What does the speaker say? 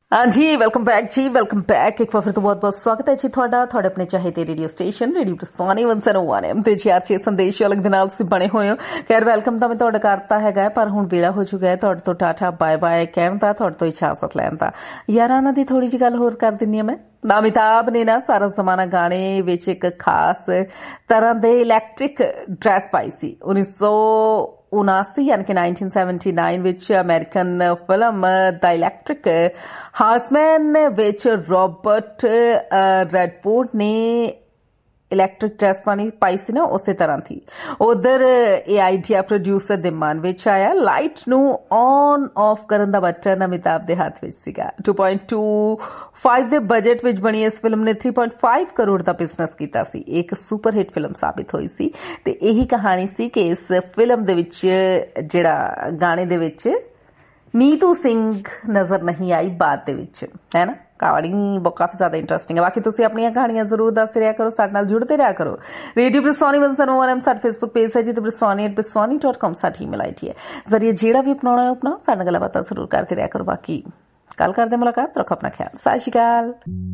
हाँ जी, welcome back जी, welcome back. एक बार फिर तो बहुत बहुत स्वागत है जी ਤੁਹਾਡਾ ਆਪਣੇ ਚਾਹੀਦੇ ਰੇਡੀਓ ਸਟੇਸ਼ਨ ਰੇਡੀਓ ਪ੍ਰਸਾਨੀ 101 ਐਮ ਤੇ 4 ਸੰਦੇਸ਼ ਅਲੱਗ ਦੇ ਨਾਲ ਤੁਸੀਂ ਬਣੇ ਹੋਏ ਹੋ। ਖੈਰ ਵੈਲਕਮ ਤਾਂ ਮੈਂ ਤੁਹਾਡਾ ਕਰਤਾ ਹੈਗਾ, ਪਰ ਹੁਣ ਵੇਲਾ ਹੋ ਚੁੱਕਾ ਹੈ ਤੁਹਾਡੇ ਤੋਂ ਟਾਟਾ ਬਾਏ ਬਾਏ ਕਹਿਣ ਦਾ, ਤੁਹਾਡੇ ਤੋਂ ਇਜਾਜ਼ਤ ਲੈਣ ਦਾ। ਯਾਰਾਂ ਨਾਲ ਦੀ ਥੋੜੀ ਜਿਹੀ ਗੱਲ ਹੋਰ ਕਰ ਦਿੰਨੀ ਆ ਮੈਂ। ਅਮਿਤਾਭ ਨੇ ਨਾ ਸਾਰਾ ਜ਼ਮਾਨਾ ਗਾਣੇ ਵਿੱਚ ਇੱਕ ਖਾਸ ਤਰ੍ਹਾਂ ਦੇ ਇਲੈਕਟ੍ਰਿਕ ਡਰੈਸ ਪਾਈ ਸੀ। 1979 यानी कि 1979 ਵਿੱਚ ਅਮਰੀਕਨ ਫਿਲਮ ਦਾ ਇਲੈਕਟ੍ਰਿਕ ਹਾਰਸਮੈਨ ਵਿੱਚ ਰੌਬਰਟ ਰੈਡਫੋਰਡ ਨੇ ਇਲੈਕਟ੍ਰਿਕ ਡਰੈਸ ਪਾਈ ਸੀ ਨਾ, ਉਸੇ ਤਰ੍ਹਾਂ ਥੀ। ਉਧਰ ਇਹ ਆਈਡੀਆ ਪ੍ਰੋਡਿਊਸਰ ਦੇ ਮਨ ਵਿੱਚ ਆਇਆ। ਲਾਈਟ ਨੂੰ ਔਨ ਆਫ ਕਰਨ ਦਾ ਬਟਨ ਅਮਿਤਾਭ ਦੇ ਹੱਥ ਵਿੱਚ ਸੀਗਾ। 2.25 ਦੇ ਬਜਟ ਵਿੱਚ ਬਣੀ ਇਸ ਫਿਲਮ ਨੇ 3.5 ਕਰੋੜ ਦਾ ਬਿਜ਼ਨਸ ਕੀਤਾ ਸੀ। ਇੱਕ ਸੁਪਰ ਹਿੱਟ ਫਿਲਮ ਸਾਬਿਤ ਹੋਈ ਸੀ ਤੇ ਇਹੀ ਕਹਾਣੀ ਸੀ ਕਿ ਇਸ ਫਿਲਮ ਦੇ ਵਿੱਚ ਜਿਹੜਾ ਗਾਣੇ ਦੇ ਵਿੱਚ ਨੀਤੂ ਸਿੰਘ ਨਜ਼ਰ ਨਹੀਂ ਆਈ ਬਾਅਦ ਦੇ ਵਿੱਚ, ਹੈ ਨਾ। ਕਹਾਣੀ ਕਾਫੀ ਜ਼ਿਆਦਾ ਇੰਟਰਸਟਿੰਗ ਹੈ। ਬਾਕੀ ਤੁਸੀਂ ਆਪਣੀਆਂ ਕਹਾਣੀਆਂ ਜ਼ਰੂਰ ਦੱਸ ਰਿਹਾ ਕਰੋ, ਸਾਡੇ ਨਾਲ ਜੁੜਦੇ ਰਿਹਾ ਕਰੋ। ਰੇਡੀਓ ਪ੍ਰਸਾਨੀ 101 ਸਾਡਾ ਫੇਸਬੁੱਕ ਪੇਜ ਹੈ ਜੀ, ਤੇ prasani@prasani.com ਸਾਡੀ ਈਮੇਲ ਆਈਡੀ ਹੈ। ਜ਼ਰੀਏ ਜਿਹੜਾ ਵੀ ਅਪਣਾਉਣਾ ਆਪਣਾ ਸਾਡੇ ਨਾਲ ਗੱਲਬਾਤ ਜ਼ਰੂਰ ਕਰਦੇ ਰਿਹਾ ਕਰੋ। ਬਾਕੀ ਕੱਲ ਕਰਦੇ ਮੁਲਾਕਾਤ, ਰੱਖੋ ਆਪਣਾ ਖਿਆਲ। ਸਤਿ ਸ਼੍ਰੀ ਅਕਾਲ।